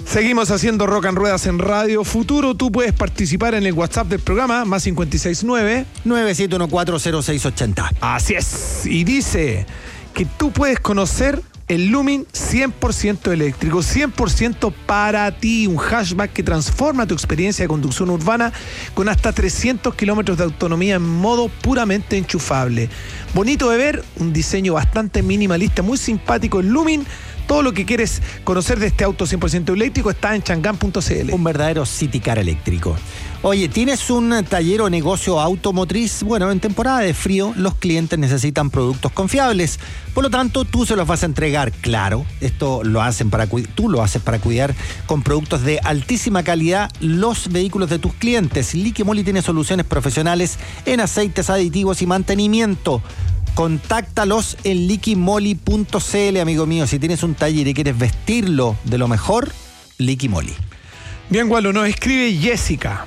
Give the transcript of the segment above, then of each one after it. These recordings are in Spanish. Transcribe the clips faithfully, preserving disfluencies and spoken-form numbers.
Seguimos haciendo Rock and Ruedas en Radio Futuro. Tú puedes participar en el WhatsApp del programa, más cinco seis nueve nueve siete uno cuatro cero seis ocho cero. Así es. Y dice que tú puedes conocer el Lumin cien por ciento eléctrico, cien por ciento para ti. Un hatchback que transforma tu experiencia de conducción urbana con hasta trescientos kilómetros de autonomía en modo puramente enchufable. Bonito de ver, un diseño bastante minimalista, muy simpático. El Lumin. Todo lo que quieres conocer de este auto cien por ciento eléctrico está en changán punto c l. Un verdadero city car eléctrico. Oye, ¿tienes un taller o negocio automotriz? Bueno, en temporada de frío los clientes necesitan productos confiables. Por lo tanto, tú se los vas a entregar. Claro, esto lo hacen para tú lo haces para cuidar con productos de altísima calidad los vehículos de tus clientes. Liqui Moly tiene soluciones profesionales en aceites, aditivos y mantenimiento. Contáctalos en liqui moly punto c l, amigo mío. Si tienes un taller y quieres vestirlo de lo mejor, Liqui Moly. Bien, Gualo, nos escribe Jessica.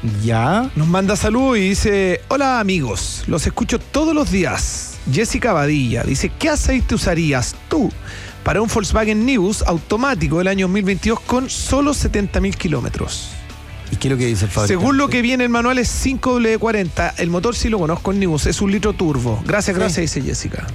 Ya. Nos manda saludos y dice: hola amigos, los escucho todos los días. Jessica Badilla dice: ¿qué aceite usarías tú para un Volkswagen Nivus automático del año dos mil veintidós con solo setenta mil kilómetros? ¿Y qué es lo que dice el fabricante? Según lo que viene el manual es cinco W cuarenta. El motor sí lo conozco en Nivus, es un litro turbo. Gracias, gracias, sí. Dice Jessica.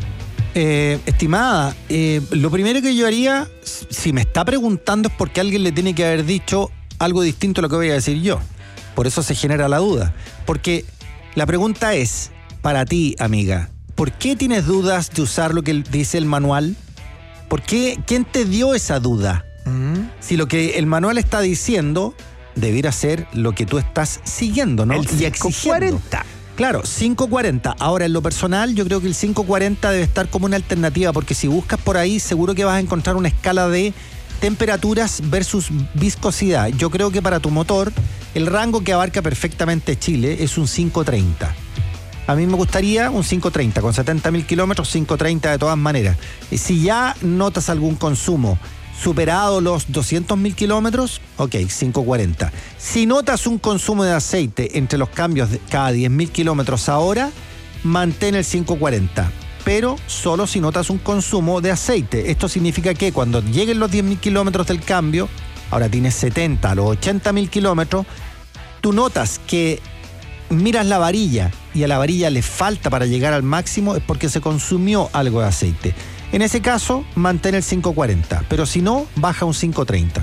Eh, estimada, eh, lo primero que yo haría, si me está preguntando, es porque alguien le tiene que haber dicho algo distinto a lo que voy a decir yo. Por eso se genera la duda. Porque la pregunta es, para ti, amiga, ¿por qué tienes dudas de usar lo que dice el manual? ¿Por qué? ¿Quién te dio esa duda? Uh-huh. Si lo que el manual está diciendo debiera ser lo que tú estás siguiendo, ¿no? El cinco cuarenta. Claro, cinco cuarenta. Ahora, en lo personal, yo creo que el cinco cuarenta debe estar como una alternativa, porque si buscas por ahí, seguro que vas a encontrar una escala de temperaturas versus viscosidad. Yo creo que para tu motor, el rango que abarca perfectamente Chile es un cinco treinta. A mí me gustaría un cinco treinta, con setenta mil kilómetros, cinco treinta de todas maneras. Y si ya notas algún consumo superado los doscientos mil kilómetros, ok, cinco cuarenta. Si notas un consumo de aceite entre los cambios de cada diez mil kilómetros ahora, mantén el cinco cuarenta. Pero solo si notas un consumo de aceite. Esto significa que cuando lleguen los diez mil kilómetros del cambio, ahora tienes setenta, a los ochenta mil kilómetros, tú notas que miras la varilla y a la varilla le falta para llegar al máximo, es porque se consumió algo de aceite. En ese caso, mantén el cinco cuarenta, pero si no, baja un cinco treinta.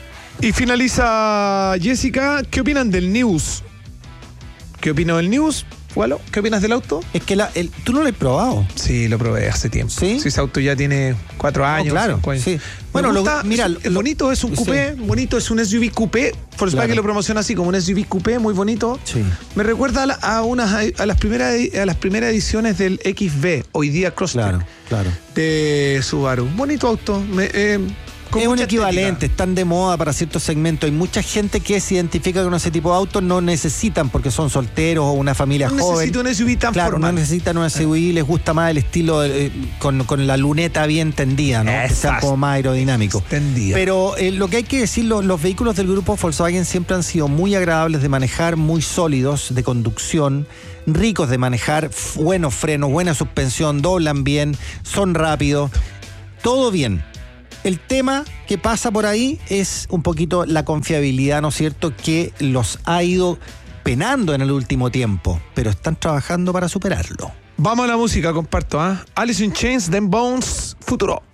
Y finaliza Jessica. ¿Qué opinan del Nivus? ¿Qué opino del Nivus? Bueno, ¿qué opinas del auto? Es que la, el, tú no lo has probado. Sí, lo probé hace tiempo. ¿Sí? Sí, ese auto ya tiene cuatro años. No, claro, cinco años. Sí. Bueno, gusta, lo, mira, es, lo, bonito es un coupé, sí. Bonito es un S U V coupé. Volkswagen claro. Lo promociona así como un S U V coupé, muy bonito. Sí. Me recuerda a, la, a unas a las primeras a las primeras ediciones del X V, hoy día Crosstrek. Claro, claro. De Subaru. Bonito auto. Me, eh, es un equivalente, estética. Están de moda para ciertos segmentos. Hay mucha gente que se identifica con ese tipo de autos, no necesitan porque son solteros o una familia no joven. No necesitan un S U V tan claro, formal. No necesitan un S U V, les gusta más el estilo eh, con, con la luneta bien tendida, ¿no? Exacto. Que sea como más aerodinámico. Tendida. Pero eh, lo que hay que decir, los, los vehículos del grupo Volkswagen siempre han sido muy agradables de manejar, muy sólidos de conducción, ricos de manejar, buenos frenos, buena suspensión, doblan bien, son rápidos, todo bien. El tema que pasa por ahí es un poquito la confiabilidad, ¿no es cierto?, que los ha ido penando en el último tiempo, pero están trabajando para superarlo. Vamos a la música, comparto, ¿ah? ¿eh? Alice in Chains, Them Bones, Futuro.